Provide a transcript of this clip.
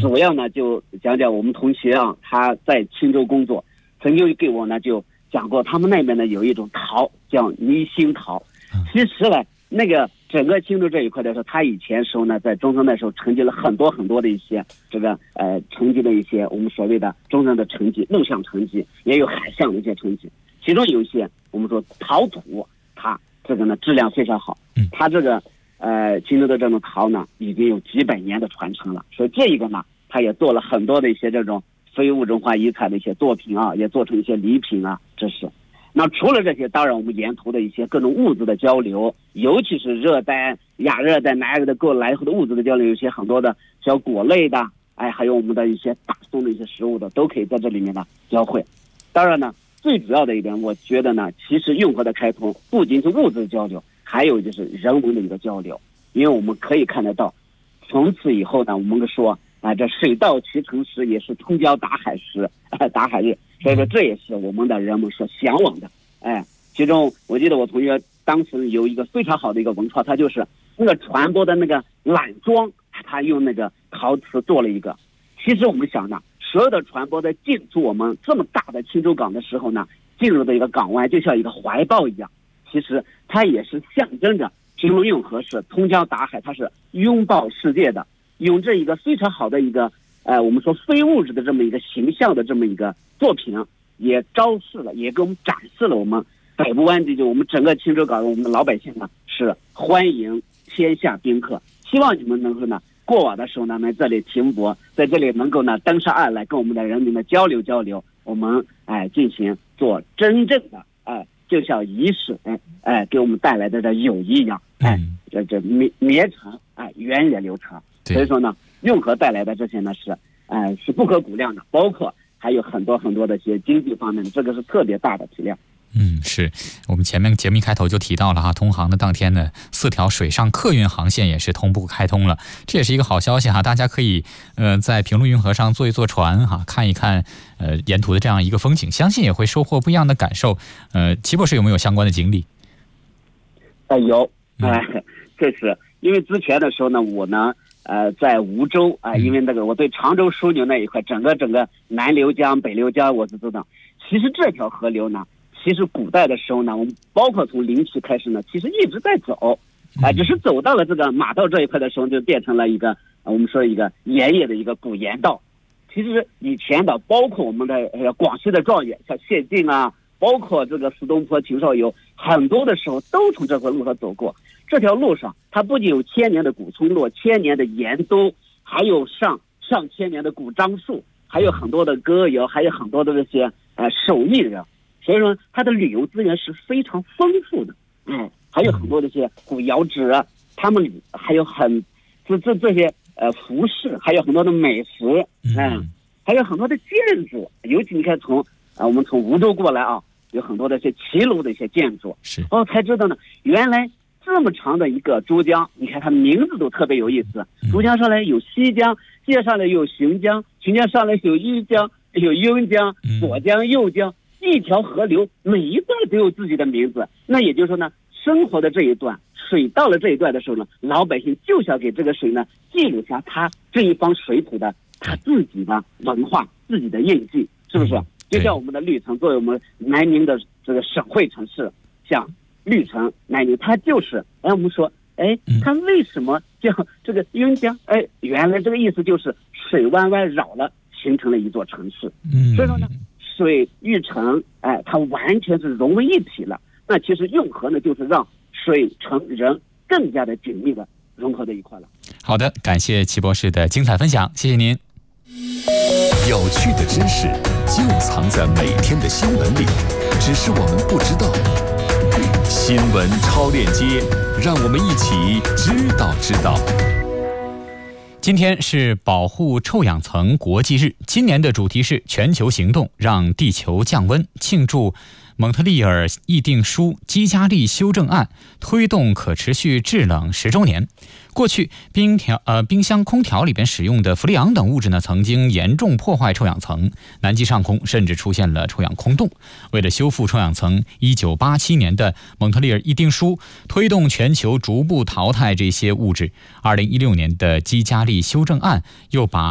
主要呢就讲讲我们同学啊，他在青州工作，曾经给我呢就讲过，他们那边呢有一种桃叫泥星桃。其实呢，那个整个青州这一块的时候，他以前时候呢，在中专的时候成绩了很多很多的一些这个成绩的一些我们所谓的中专的成绩，陆上成绩，也有海上的一些成绩。其中有一些我们说陶土，它这个呢质量非常好。它这个青州的这种陶呢，已经有几百年的传承了。所以这一个呢，它也做了很多的一些这种非物质文化遗产的一些作品啊，也做成一些礼品啊，这是。那除了这些，当然我们沿途的一些各种物质的交流，尤其是热带、亚热带、南热带过来后的物质的交流，有些很多的小果类的，还有我们的一些大宗的一些食物的，都可以在这里面呢交汇。当然呢，最主要的一点，我觉得呢，其实运河的开通不仅是物质的交流，还有就是人文的一个交流。因为我们可以看得到，从此以后呢，我们说这水到渠成时，也是通宵达海时，达海日。所以说这也是我们的人们所向往的。其中我记得我同学当时有一个非常好的一个文创，他就是那个船舶的那个缆桩，他用那个陶瓷做了一个。其实我们想呢，所有的船舶在进出我们这么大的青州港的时候呢，进入的一个港湾就像一个怀抱一样，其实它也是象征着青州运河是通江达海，它是拥抱世界的，用这一个非常好的一个我们说非物质的这么一个形象的这么一个作品，也昭示了，也给我们展示了我们北部湾地区，我们整个青州港，我们的老百姓呢是欢迎天下宾客，希望你们能够呢过往的时候呢来这里停泊，在这里能够呢登上岸来跟我们的人民的交流交流，我们进行做真正的就像仪式给我们带来的这友谊一样，这绵长源远流长。所以说呢，运河带来的这些呢是不可估量的，包括还有很多很多的一些经济方面的，这个是特别大的体量。 是我们前面节目一开头就提到了哈，通航的当天呢，4条水上客运航线也是同步开通了，这也是一个好消息哈，大家可以在平陆运河上坐一坐船哈，看一看沿途的这样一个风景，相信也会收获不一样的感受。齐博士有没有相关的经历？ 有，这是因为之前的时候呢，我呢在梧州因为那个我对常州枢纽那一块，整个南流江、北流江我是知道。其实这条河流呢，其实古代的时候呢，我们包括从灵渠开始呢，其实一直在走，只是走到了这个马道这一块的时候，就变成了一个我们说一个盐业的一个古盐道。其实以前的，包括我们的广西的状元，像谢晋啊，包括这个苏东坡、秦少游，很多的时候都从这条路上走过。这条路上，它不仅有1000年的古村落、1000年的盐都，还有上千年的古樟树，还有很多的歌谣，还有很多的这些手艺人。所以说它的旅游资源是非常丰富的，还有很多的这些古窑址，他们还有这些服饰，还有很多的美食，还有很多的建筑。尤其你看我们从梧州过来啊，有很多的这些骑楼的一些建筑，才知道呢，原来这么长的一个珠江，你看它的名字都特别有意思。珠江上来有西江，西江上来有浔江，浔江上来有猗江，有邕江、左江、右江，一条河流，每一段都有自己的名字。那也就是说呢，生活的这一段，水到了这一段的时候呢，老百姓就想给这个水呢记录下他这一方水土的他自己的文化、自己的印记，是不是？就像我们的绿城，作为我们南宁的这个省会城市，像绿城、南宁，它就是我们说，它为什么叫这个邕江？原来这个意思就是水弯弯绕了，形成了一座城市。所以说呢，水与城，它完全是融为一体了。那其实运河呢，就是让水、城、人更加的紧密的融合在一块了。 好的，感谢齐博士的精彩分享，谢谢您。 有趣的知识就藏在每天的新闻里，只是我们不知道。新闻超链接，让我们一起知道。 今天是保护臭氧层国际日，今年的主题是全球行动让地球降温，庆祝蒙特利尔议定书基加利修正案推动可持续制冷10周年。过去冰箱、空调里边使用的氟利昂等物质呢，曾经严重破坏臭氧层，南极上空甚至出现了臭氧空洞。为了修复臭氧层，1987年的蒙特利尔议定书推动全球逐步淘汰这些物质。2016年的基加利修正案又把